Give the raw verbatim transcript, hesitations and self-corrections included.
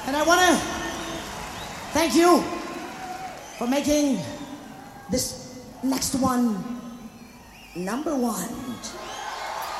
And I want to thank you for making this next one number one.